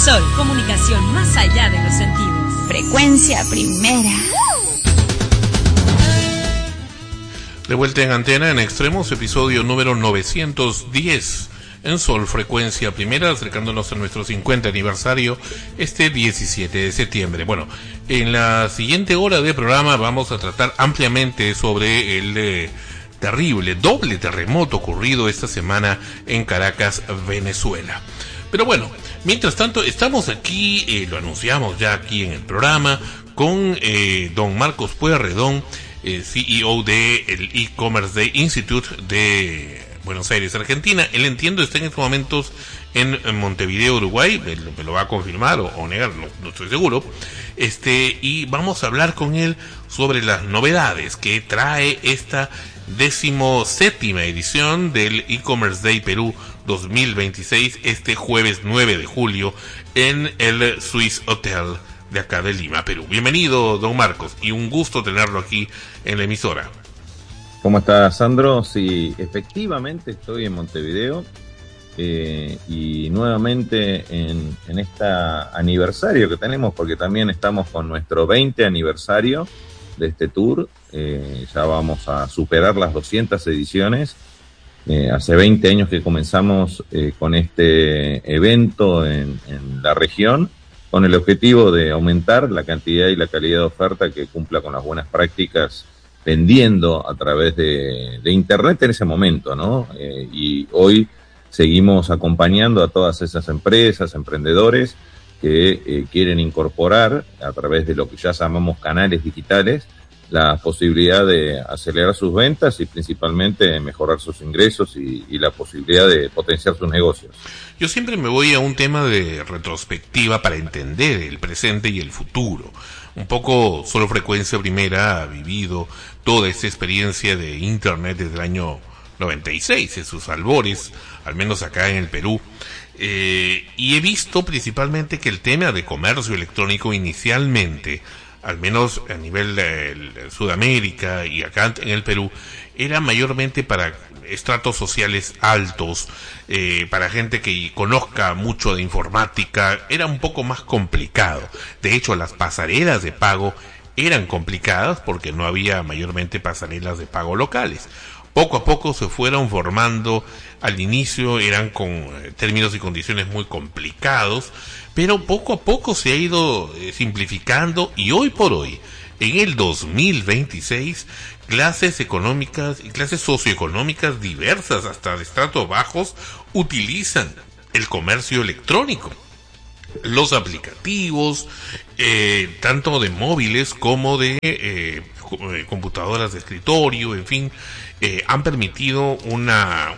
Sol, comunicación más allá de los sentidos. Frecuencia primera. De vuelta en antena en Extremos, episodio número 910 en Sol, frecuencia primera, acercándonos a nuestro 50 aniversario este 17 de septiembre. Bueno, en la siguiente hora de programa vamos a tratar ampliamente sobre el terrible doble terremoto ocurrido esta semana en Caracas, Venezuela. Pero bueno, mientras tanto estamos aquí, lo anunciamos ya aquí en el programa, con don Marcos Pueyrredón, CEO de el E-Commerce Day Institute de Buenos Aires, Argentina. Él, entiendo, está en estos momentos en Montevideo, Uruguay. Me lo va a confirmar o negar, no estoy seguro. Y vamos a hablar con él sobre las novedades que trae esta 17ª edición del E-Commerce Day Perú 2026, este jueves 9 de julio en el Swiss Hotel de acá de Lima, Perú. Bienvenido, don Marcos, y un gusto tenerlo aquí en la emisora. ¿Cómo estás, Sandro? Sí, efectivamente estoy en Montevideo y nuevamente en este aniversario que tenemos, porque también estamos con nuestro 20 aniversario de este tour. Ya vamos a superar las 200 ediciones. Hace 20 años que comenzamos con este evento en la región, con el objetivo de aumentar la cantidad y la calidad de oferta que cumpla con las buenas prácticas, vendiendo a través de Internet en ese momento, ¿no? Y hoy seguimos acompañando a todas esas empresas, emprendedores que quieren incorporar a través de lo que ya llamamos canales digitales la posibilidad de acelerar sus ventas y principalmente mejorar sus ingresos y la posibilidad de potenciar sus negocios. Yo siempre me voy a un tema de retrospectiva para entender el presente y el futuro. Un poco Solo Frecuencia Primera ha vivido toda esta experiencia de Internet desde el año 96, en sus albores, al menos acá en el Perú. Y he visto principalmente que el tema de comercio electrónico inicialmente, al menos a nivel de Sudamérica y acá en el Perú, era mayormente para estratos sociales altos, para gente que conozca mucho de informática. Era un poco más complicado. De hecho, las pasarelas de pago eran complicadas porque no había mayormente pasarelas de pago locales. Poco a poco se fueron formando. Al inicio eran con términos y condiciones muy complicados, pero poco a poco se ha ido simplificando, y hoy por hoy, en el 2026, clases económicas y clases socioeconómicas diversas, hasta de estratos bajos, utilizan el comercio electrónico. Los aplicativos, tanto de móviles como de computadoras de escritorio, en fin, han permitido una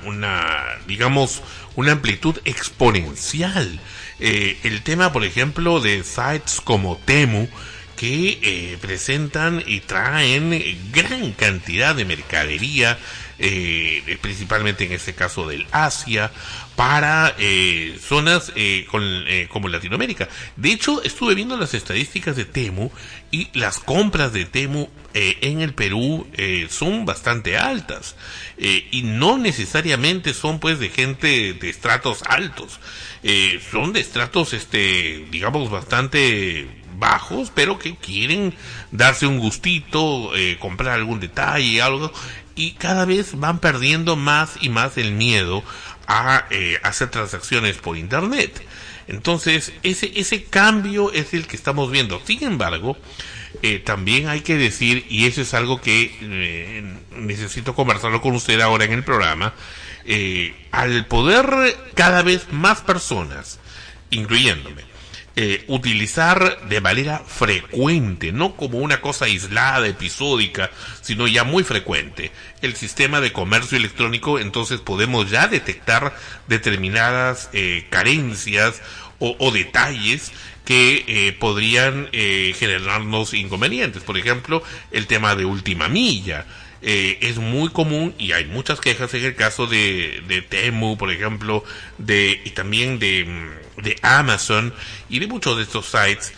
amplitud exponencial. El tema, por ejemplo, de sites como Temu, que presentan y traen gran cantidad de mercadería, principalmente en este caso del Asia, para zonas como Latinoamérica. De hecho, estuve viendo las estadísticas de Temu, y las compras de Temu en el Perú son bastante altas, y no necesariamente son pues de gente de estratos altos, son de estratos digamos bastante bajos, pero que quieren darse un gustito, comprar algún detalle, algo, y cada vez van perdiendo más y más el miedo a hacer transacciones por Internet. Entonces, ese cambio es el que estamos viendo. Sin embargo, también hay que decir, y eso es algo que necesito conversarlo con usted ahora en el programa, al poder cada vez más personas, incluyéndome, utilizar de manera frecuente, no como una cosa aislada, episódica, sino ya muy frecuente, el sistema de comercio electrónico, entonces podemos ya detectar determinadas carencias o detalles que podrían generarnos inconvenientes. Por ejemplo, el tema de última milla. Es muy común y hay muchas quejas en el caso de Temu, por ejemplo, y también de Amazon y de muchos de estos sites,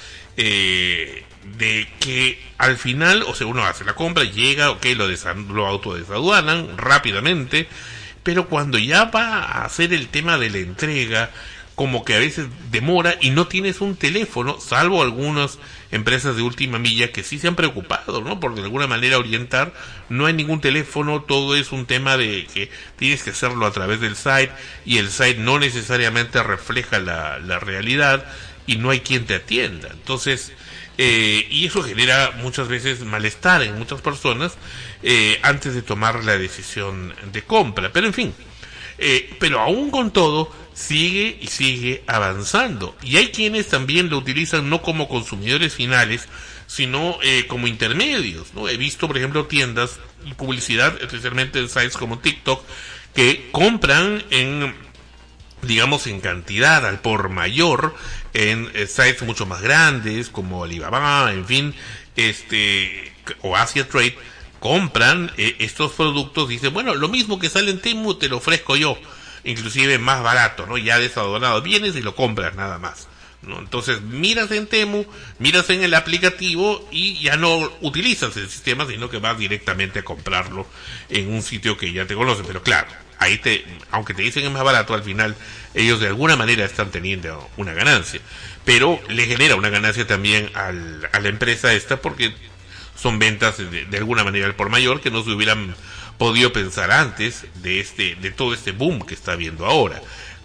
de que al final, o sea, uno hace la compra, llega, lo autodesaduanan rápidamente, pero cuando ya va a hacer el tema de la entrega, como que a veces demora y no tienes un teléfono, salvo algunas empresas de última milla que sí se han preocupado, ¿no? Por de alguna manera orientar. No hay ningún teléfono, todo es un tema de que tienes que hacerlo a través del site, y el site no necesariamente refleja la realidad, y no hay quien te atienda. Entonces, y eso genera muchas veces malestar en muchas personas antes de tomar la decisión de compra. Pero en fin, pero aún con todo sigue y sigue avanzando, y hay quienes también lo utilizan no como consumidores finales, sino como intermedios, ¿no? He visto, por ejemplo, tiendas y publicidad, especialmente en sites como TikTok, que compran digamos en cantidad al por mayor en sites mucho más grandes como Alibaba, en fin, o Asia Trade. Compran estos productos, dicen, bueno, lo mismo que sale en Temu te lo ofrezco yo, inclusive más barato, ¿no? Ya desadornado, vienes y lo compras nada más, ¿no? Entonces miras en Temu, miras en el aplicativo y ya no utilizas el sistema, sino que vas directamente a comprarlo en un sitio que ya te conoce. Pero claro, ahí aunque te dicen es más barato, al final ellos de alguna manera están teniendo una ganancia, pero le genera una ganancia también a la empresa esta, porque son ventas de alguna manera al por mayor que no se hubieran podido pensar antes de todo este boom que está habiendo ahora.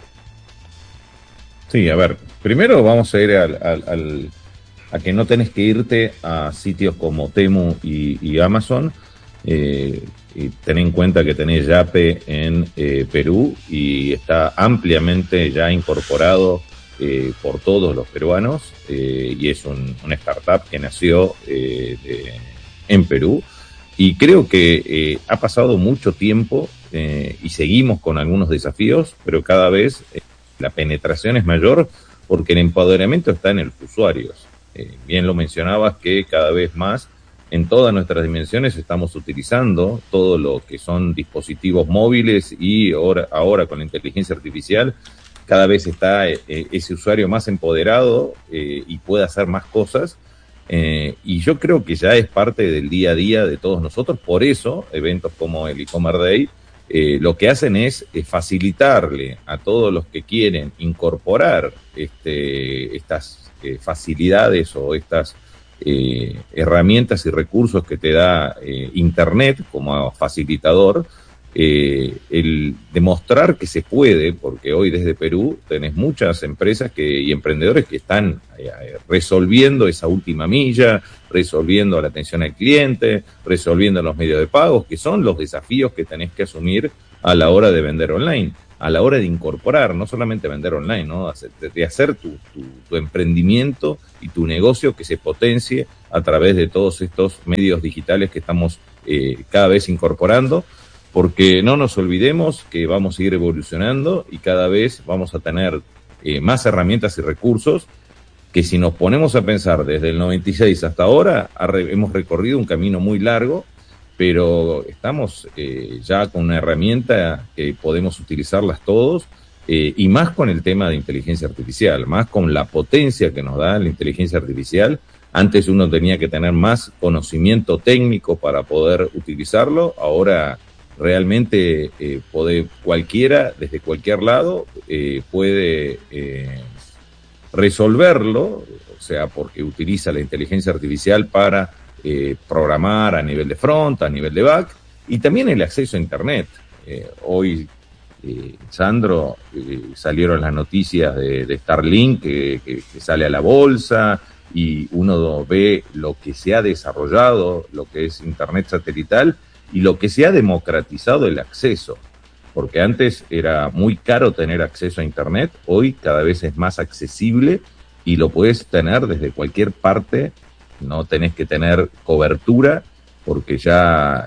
Sí, a ver, primero vamos a ir a que no tenés que irte a sitios como Temu y Amazon. Y ten en cuenta que tenés Yape en Perú, y está ampliamente ya incorporado por todos los peruanos, y es una startup que nació en Perú, y creo que ha pasado mucho tiempo y seguimos con algunos desafíos, pero cada vez la penetración es mayor porque el empoderamiento está en los usuarios. Bien lo mencionabas, que cada vez más en todas nuestras dimensiones estamos utilizando todo lo que son dispositivos móviles, y ahora con la inteligencia artificial cada vez está ese usuario más empoderado y puede hacer más cosas, y yo creo que ya es parte del día a día de todos nosotros. Por eso eventos como el e-commerce Day lo que hacen es facilitarle a todos los que quieren incorporar estas facilidades o estas herramientas y recursos que te da Internet como facilitador, el demostrar que se puede, porque hoy desde Perú tenés muchas empresas y emprendedores que están resolviendo esa última milla, resolviendo la atención al cliente, resolviendo los medios de pagos, que son los desafíos que tenés que asumir a la hora de vender online, a la hora de incorporar, no solamente vender online, ¿no? De hacer tu emprendimiento y tu negocio que se potencie a través de todos estos medios digitales que estamos cada vez incorporando, porque no nos olvidemos que vamos a ir evolucionando y cada vez vamos a tener más herramientas y recursos que, si nos ponemos a pensar desde el 96 hasta ahora, hemos recorrido un camino muy largo, pero estamos ya con una herramienta que podemos utilizarlas todos, y más con el tema de inteligencia artificial, más con la potencia que nos da la inteligencia artificial. Antes uno tenía que tener más conocimiento técnico para poder utilizarlo, ahora realmente cualquiera, desde cualquier lado, puede resolverlo, o sea, porque utiliza la inteligencia artificial para programar a nivel de front, a nivel de back, y también el acceso a Internet. Hoy, Sandro, salieron las noticias de Starlink que sale a la bolsa, y uno ve lo que se ha desarrollado, lo que es Internet satelital, y lo que se ha democratizado el acceso, porque antes era muy caro tener acceso a Internet, hoy cada vez es más accesible y lo puedes tener desde cualquier parte, no tenés que tener cobertura, porque ya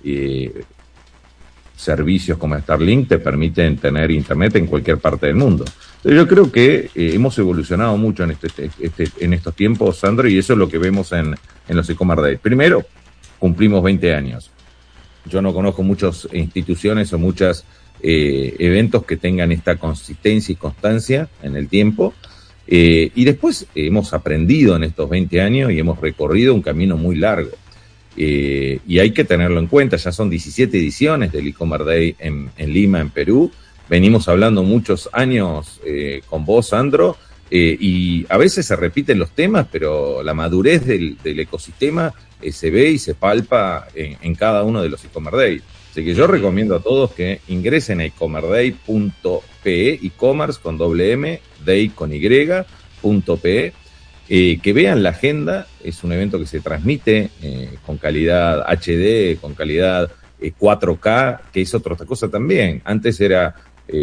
servicios como Starlink te permiten tener Internet en cualquier parte del mundo. Entonces yo creo que hemos evolucionado mucho en estos tiempos, Sandro, y eso es lo que vemos en los e-commerce Days. Primero, cumplimos 20 años. Yo no conozco muchas instituciones o muchos eventos que tengan esta consistencia y constancia en el tiempo. Y después hemos aprendido en estos 20 años y hemos recorrido un camino muy largo. Y hay que tenerlo en cuenta. Ya son 17 ediciones del e-commerce Day en Lima, en Perú. venimos hablando muchos años con vos, Sandro, y a veces se repiten los temas, pero la madurez del ecosistema se ve y se palpa en cada uno de los e-commerce days. Así que yo recomiendo a todos que ingresen a e-commerceday.pe, e-commerce con doble M, day con y.pe, que vean la agenda. Es un evento que se transmite con calidad HD, con calidad 4K, que es otra cosa también. Antes era,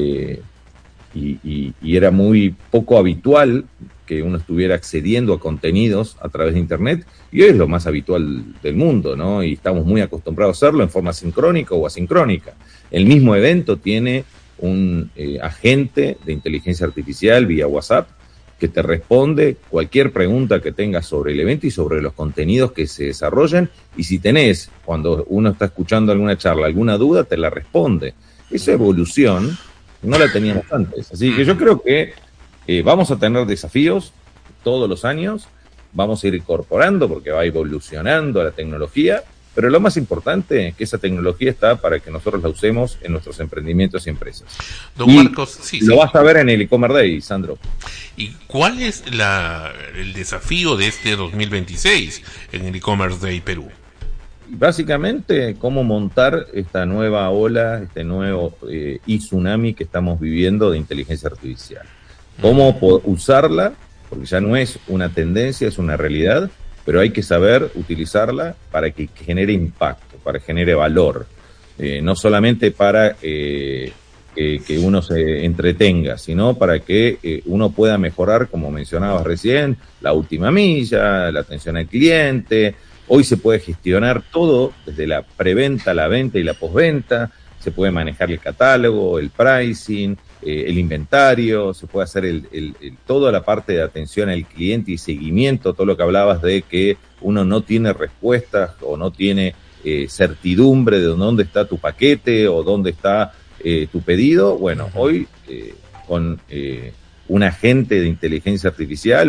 y era muy poco habitual que uno estuviera accediendo a contenidos a través de Internet, y hoy es lo más habitual del mundo, ¿no? Y estamos muy acostumbrados a hacerlo en forma sincrónica o asincrónica. El mismo evento tiene un agente de inteligencia artificial vía WhatsApp que te responde cualquier pregunta que tengas sobre el evento y sobre los contenidos que se desarrollan, y si tenés, cuando uno está escuchando alguna charla, alguna duda, te la responde. Esa evolución no la teníamos antes. Así que yo creo que vamos a tener desafíos todos los años, vamos a ir incorporando porque va evolucionando la tecnología, pero lo más importante es que esa tecnología está para que nosotros la usemos en nuestros emprendimientos y empresas. Don Marcos, sí, lo vas a ver en el e-commerce day, Sandro. ¿Y cuál es el desafío de este 2026 en el e-commerce day Perú? Básicamente, cómo montar esta nueva ola, este nuevo tsunami que estamos viviendo de inteligencia artificial. Cómo usarla, porque ya no es una tendencia, es una realidad, pero hay que saber utilizarla para que genere impacto, para que genere valor. No solamente para que uno se entretenga, sino para que uno pueda mejorar, como mencionabas recién, la última milla, la atención al cliente. Hoy se puede gestionar todo, desde la preventa, la venta y la postventa. Se puede manejar el catálogo, el pricing, el inventario, se puede hacer toda la parte de atención al cliente y seguimiento, todo lo que hablabas de que uno no tiene respuestas o no tiene certidumbre de dónde está tu paquete o dónde está tu pedido. Bueno, hoy con un agente de inteligencia artificial,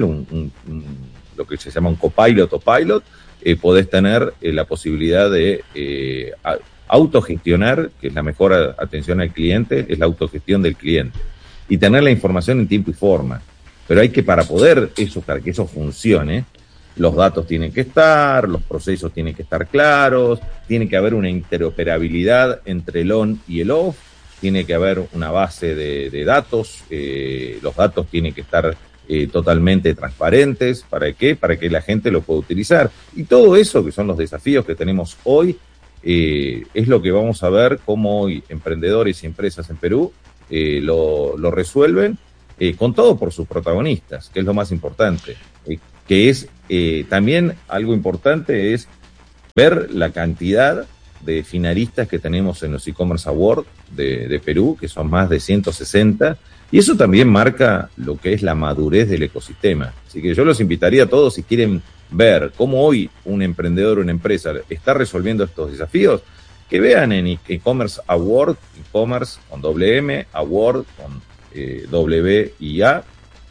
lo que se llama un copilot o pilot, podés tener la posibilidad de autogestionar, que es la mejor atención al cliente, es la autogestión del cliente, y tener la información en tiempo y forma. Pero hay que, para que eso funcione, los datos tienen que estar, los procesos tienen que estar claros, tiene que haber una interoperabilidad entre el on y el off, tiene que haber una base de datos, los datos tienen que estar totalmente transparentes. ¿Para qué? Para que la gente lo pueda utilizar. Y todo eso, que son los desafíos que tenemos hoy, es lo que vamos a ver cómo hoy emprendedores y empresas en Perú lo resuelven, con todo por sus protagonistas, que es lo más importante. Que es también algo importante es ver la cantidad de finalistas que tenemos en los e-commerce awards de Perú, que son más de 160, y eso también marca lo que es la madurez del ecosistema. Así que yo los invitaría a todos, si quieren ver cómo hoy un emprendedor o una empresa está resolviendo estos desafíos, que vean en e-commerce award, e-commerce con doble M, award con W y A,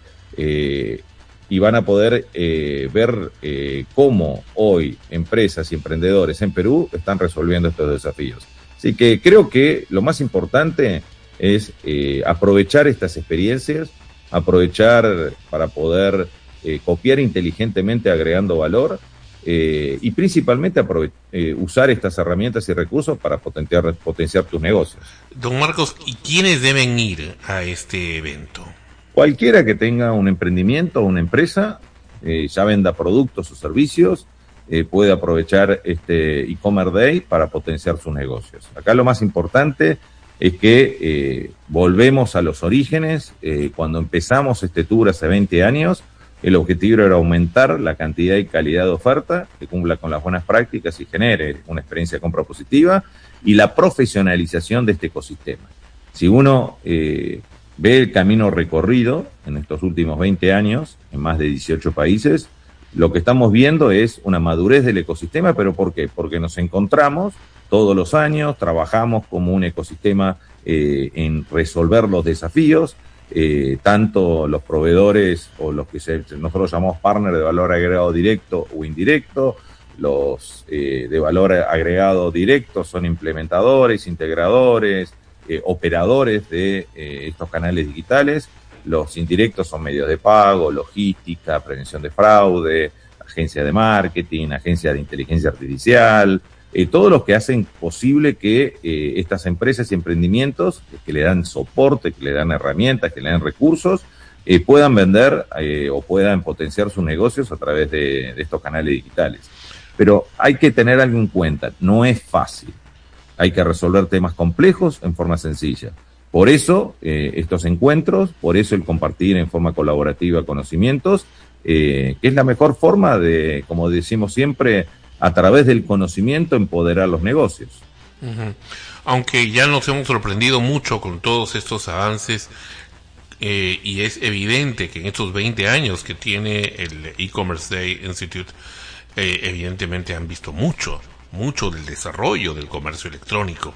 y van a poder ver cómo hoy empresas y emprendedores en Perú están resolviendo estos desafíos. Así que creo que lo más importante es aprovechar estas experiencias, aprovechar para poder copiar inteligentemente agregando valor, y principalmente usar estas herramientas y recursos para potenciar tus negocios. Don Marcos, ¿y quiénes deben ir a este evento? Cualquiera que tenga un emprendimiento o una empresa, ya venda productos o servicios, puede aprovechar este e-commerce day para potenciar sus negocios. Acá lo más importante es que volvemos a los orígenes. Cuando empezamos este tour hace 20 años, el objetivo era aumentar la cantidad y calidad de oferta que cumpla con las buenas prácticas y genere una experiencia de compra positiva, y la profesionalización de este ecosistema. Si uno ve el camino recorrido en estos últimos 20 años, en más de 18 países, lo que estamos viendo es una madurez del ecosistema. ¿Pero por qué? Porque nos encontramos todos los años, trabajamos como un ecosistema en resolver los desafíos, tanto los proveedores o los que nosotros llamamos partners de valor agregado directo o indirecto. Los de valor agregado directo son implementadores, integradores, operadores de estos canales digitales. Los indirectos son medios de pago, logística, prevención de fraude, agencias de marketing, agencias de inteligencia artificial, todos los que hacen posible que estas empresas y emprendimientos que le dan soporte, que le dan herramientas, que le dan recursos, puedan vender o puedan potenciar sus negocios a través de estos canales digitales. Pero hay que tener algo en cuenta, no es fácil. Hay que resolver temas complejos en forma sencilla. Por eso estos encuentros, por eso el compartir en forma colaborativa conocimientos, que es la mejor forma de, como decimos siempre, a través del conocimiento empoderar los negocios. Uh-huh. Aunque ya nos hemos sorprendido mucho con todos estos avances, y es evidente que en estos 20 años que tiene el E-Commerce Day Institute, evidentemente han visto mucho del desarrollo del comercio electrónico.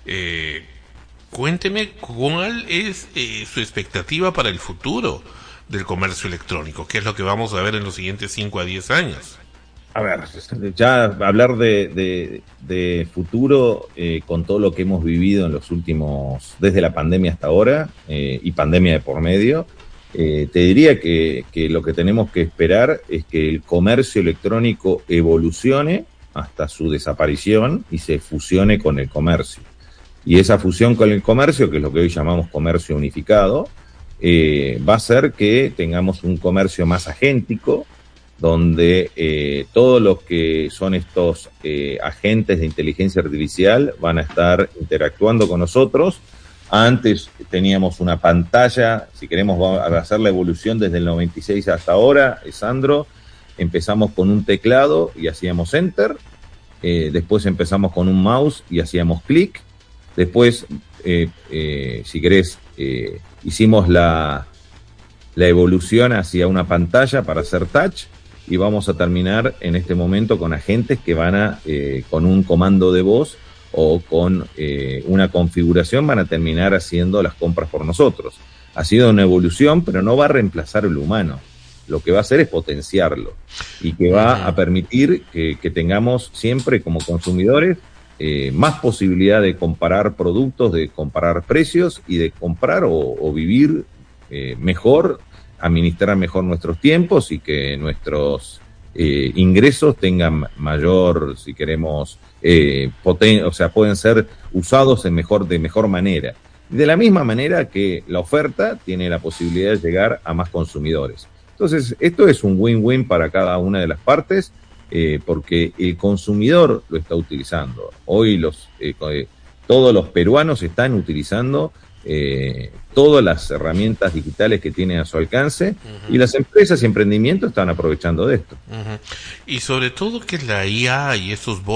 Cuénteme cuál es su expectativa para el futuro del comercio electrónico. ¿Qué es lo que vamos a ver en los siguientes 5 a 10 años? A ver, ya hablar de futuro con todo lo que hemos vivido en los últimos, desde la pandemia hasta ahora, y pandemia de por medio, te diría que lo que tenemos que esperar es que el comercio electrónico evolucione hasta su desaparición y se fusione con el comercio. Y esa fusión con el comercio, que es lo que hoy llamamos comercio unificado, va a hacer que tengamos un comercio más agéntico, donde todos los que son estos agentes de inteligencia artificial van a estar interactuando con nosotros. Antes teníamos una pantalla, si queremos hacer la evolución desde el 96 hasta ahora, Sandro, empezamos con un teclado y hacíamos enter, después empezamos con un mouse y hacíamos clic, después, si querés, hicimos la evolución hacia una pantalla para hacer touch, y vamos a terminar en este momento con agentes que van a, con un comando de voz o con una configuración, van a terminar haciendo las compras por nosotros. Ha sido una evolución, pero no va a reemplazar el humano. Lo que va a hacer es potenciarlo y que va a permitir que tengamos siempre como consumidores más posibilidad de comparar productos, de comparar precios y de comprar o vivir mejor, administrar mejor nuestros tiempos y que nuestros ingresos tengan mayor, si queremos, o sea, pueden ser usados de mejor manera. De la misma manera que la oferta tiene la posibilidad de llegar a más consumidores. Entonces, esto es un win-win para cada una de las partes, porque el consumidor lo está utilizando. Hoy todos los peruanos están utilizando todas las herramientas digitales que tienen a su alcance, y las empresas y emprendimientos están aprovechando de esto. Y sobre todo que la IA y esos